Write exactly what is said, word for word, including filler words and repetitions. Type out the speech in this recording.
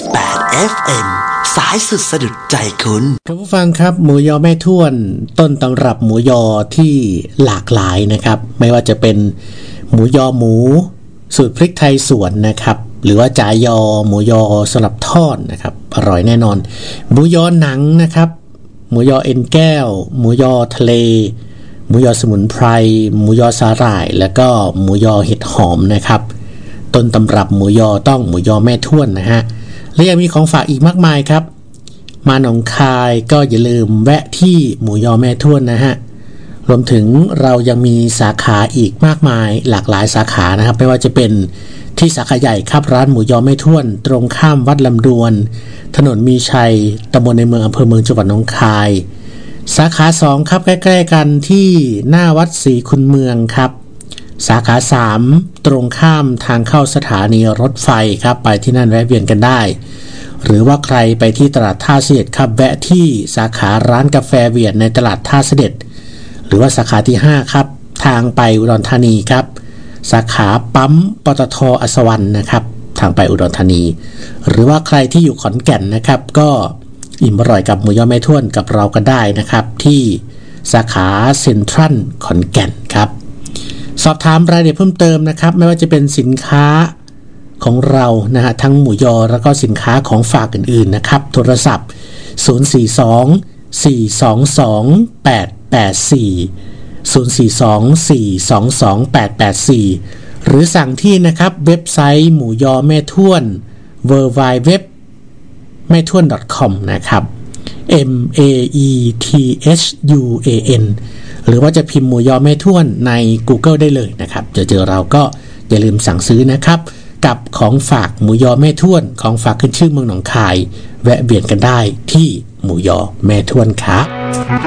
สิบแปด เอฟ เอ็ม สายสุดสะดุดใจคุณท่านผู้ฟังครับหมูยอแม่ท้วนต้นตำรับหมูยอที่หลากหลายนะครับไม่ว่าจะเป็นหมูยอหมูสูตรพริกไทยสวนนะครับหรือว่าจ่ายอหมูยอสลับทอดนะครับอร่อยแน่นอนหมูยอหนังนะครับหมูยอเอ็นแก้วหมูยอทะเลหมูยอสมุนไพรหมูยอสาหร่ายแล้วก็หมูยอเห็ดหอมนะครับต้นตำรับหมูยอต้องหมูยอแม่ท้วนนะฮะและยังมีของฝากอีกมากมายครับมาหนองคายก็อย่าลืมแวะที่หมูยอแม่ท้วนนะฮะรวมถึงเรายังมีสาขาอีกมากมายหลากหลายสาขานะครับไม่ว่าจะเป็นที่สาขาใหญ่ครับร้านหมูยอแม่ท้วนตรงข้ามวัดลำดวนถนนมีชัยตำบลในเมืองอำเภอเมืองจังหวัดหนองคายสาขาสองครับใกล้ๆกันที่หน้าวัดศรีคุณเมืองครับสาขาสามตรงข้ามทางเข้าสถานีรถไฟครับไปที่นั่นแวะเวียนกันได้หรือว่าใครไปที่ตลาดท่าเสด็จครับแวะที่สาขาร้านกาแฟเวียดในตลาดท่าเสด็จหรือว่าสาขาที่ห้าครับทางไปอุดรธานีครับสาขาปั๊มปตท.อัศวรรณนะครับทางไปอุดรธานีหรือว่าใครที่อยู่ขอนแก่นนะครับก็อิ่มอร่อยกับหมูยอแม่ท้วนกับเราก็ได้นะครับที่สาขาเซ็นทรัลขอนแก่นครับสอบถามรายละเอียดเพิ่มเติมนะครับไม่ว่าจะเป็นสินค้าของเรานะฮะทั้งหมูยอแล้วก็สินค้าของฝากอื่นๆนะครับโทรศัพท์ศูนย์ สี่ สอง สี่ สอง สอง แปด แปด สี่ ศูนย์ สี่ สอง สี่ สอง สอง แปด แปด สี่หรือสั่งที่นะครับเว็บไซต์หมูยอแม่ท้วน ดับเบิลยู ดับเบิลยู ดับเบิลยู ดอท แม่ท้วน ดอท คอม นะครับ เอ็ม เอ อี ที เอช ยู เอ เอ็น หรือว่าจะพิมพ์หมูยอแม่ท้วนใน Google ได้เลยนะครับจะเจอเราก็อย่าลืมสั่งซื้อนะครับกับของฝากหมูยอแม่ท้วนของฝากขึ้นชื่อเมืองหนองคายแวะเวียนกันได้ที่หมูยอแม่ท้วนครับ